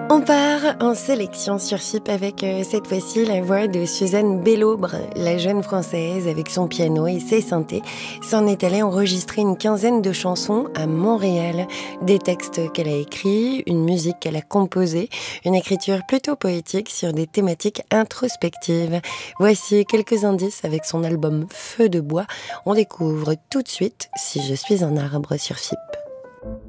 On part en sélection sur FIP avec cette fois-ci la voix de Suzanne Bellaubre, la jeune française avec son piano et ses synthés, s'en est allée enregistrer une quinzaine de chansons à Montréal. Des textes qu'elle a écrits, une musique qu'elle a composée, une écriture plutôt poétique sur des thématiques introspectives. Voici quelques indices avec son album Feu de bois. On découvre tout de suite Si je suis un arbre sur FIP.